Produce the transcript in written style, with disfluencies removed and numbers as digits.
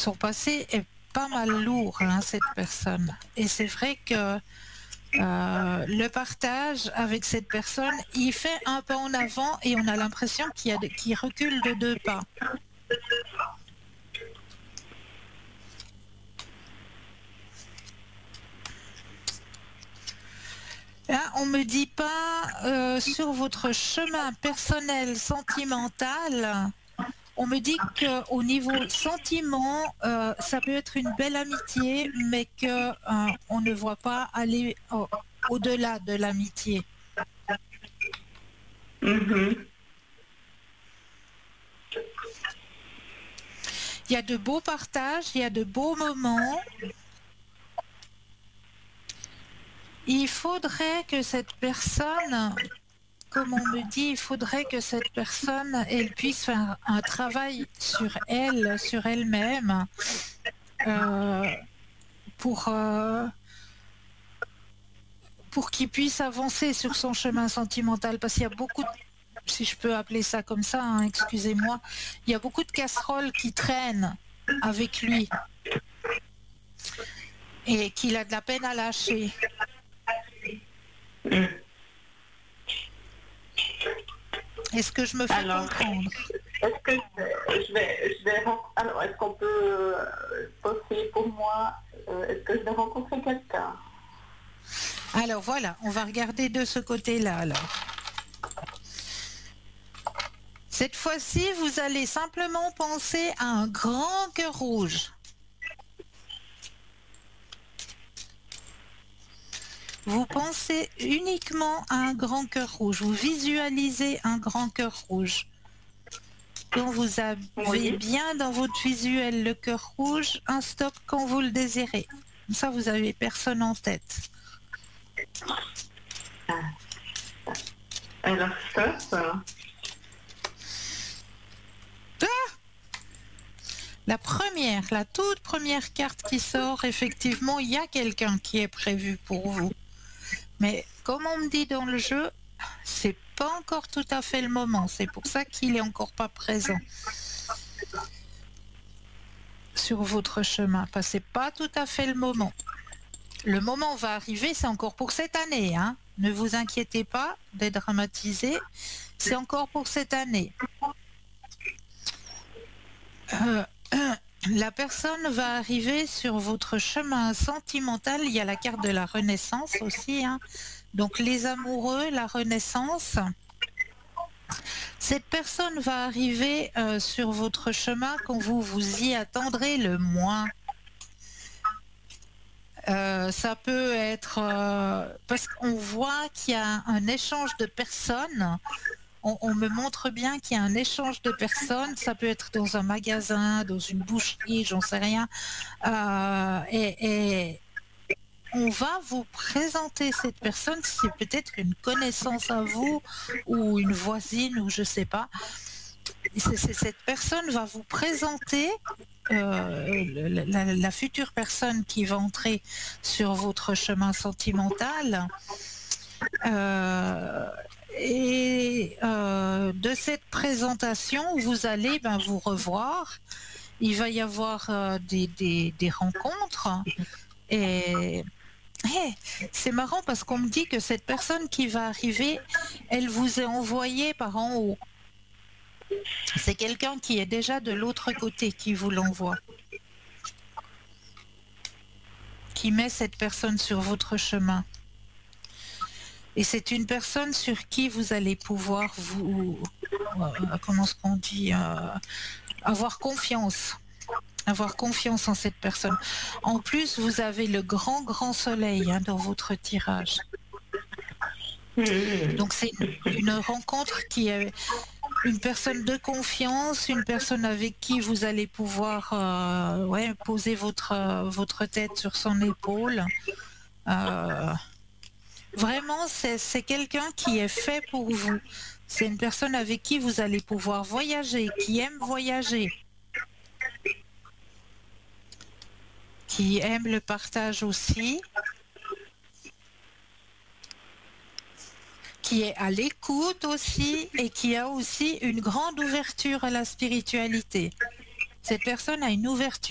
son passé est pas mal lourd, hein, cette personne. Et c'est vrai que le partage avec cette personne, il fait un pas en avant et on a l'impression qu'il recule de 2 pas. Là, on me dit pas sur votre chemin personnel, sentimental. On me dit qu'au niveau sentiment, ça peut être une belle amitié, mais que on ne voit pas aller au-delà de l'amitié. Mhm. Il y a de beaux partages, il y a de beaux moments. Il faudrait que cette personne, comme on me dit, il faudrait que cette personne, elle puisse faire un travail sur elle, sur elle-même, pour qu'il puisse avancer sur son chemin sentimental, parce qu'il y a beaucoup de, si je peux appeler ça comme ça, hein, excusez-moi, il y a beaucoup de casseroles qui traînent avec lui et qu'il a de la peine à lâcher. Mm. Est-ce que je me fais comprendre? Est-ce que alors, est-ce qu'on peut poser pour moi, est-ce que je vais rencontrer quelqu'un? Alors voilà, on va regarder de ce côté-là alors. Cette fois-ci, vous allez simplement penser à un grand cœur rouge. Vous pensez uniquement à un grand cœur rouge. Vous visualisez un grand cœur rouge. Quand vous avez bien dans votre visuel le cœur rouge, un stop quand vous le désirez. Comme ça, vous n'avez personne en tête. Alors, stop. La toute première carte qui sort, effectivement, il y a quelqu'un qui est prévu pour vous. Mais comme on me dit dans le jeu, c'est pas encore tout à fait le moment. C'est pour ça qu'il est encore pas présent sur votre chemin. Parce que c'est pas tout à fait le moment. Le moment va arriver, c'est encore pour cette année, hein. Ne vous inquiétez pas de dramatiser. C'est encore pour cette année. La personne va arriver sur votre chemin sentimental. Il y a la carte de la Renaissance aussi, hein. Donc les amoureux, la Renaissance. Cette personne va arriver sur votre chemin quand vous vous y attendrez le moins. Ça peut être parce qu'on voit qu'il y a un échange de personnes. On me montre bien qu'il y a un échange de personnes. Ça peut être dans un magasin, dans une boucherie, j'en sais rien. Et on va vous présenter cette personne. C'est peut-être une connaissance à vous ou une voisine ou je sais pas. Cette personne va vous présenter la future personne qui va entrer sur votre chemin sentimental. De cette présentation, vous allez vous revoir. Il va y avoir des rencontres. Et c'est marrant parce qu'on me dit que cette personne qui va arriver, elle vous est envoyée par en haut. C'est quelqu'un qui est déjà de l'autre côté qui vous l'envoie, qui met cette personne sur votre chemin. Et c'est une personne sur qui vous allez pouvoir comment est-ce qu'on dit, avoir confiance. Avoir confiance en cette personne. En plus, vous avez le grand soleil dans votre tirage. Donc c'est une rencontre qui est une personne de confiance, une personne avec qui vous allez pouvoir poser votre tête sur son épaule. Vraiment, c'est quelqu'un qui est fait pour vous. C'est une personne avec qui vous allez pouvoir voyager, qui aime voyager, qui aime le partage aussi, qui est à l'écoute aussi et qui a aussi une grande ouverture à la spiritualité. Cette personne a une ouverture